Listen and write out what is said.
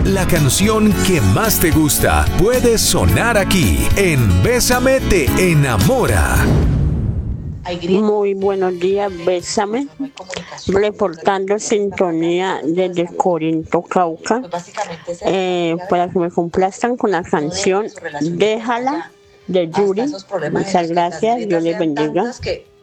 La canción que más te gusta puede sonar aquí en Bésame te enamora. Muy buenos días, Bésame, reportando sintonía desde Corinto, Cauca, para que me complazcan con la canción Déjala de Yuri. Muchas gracias, Dios les bendiga.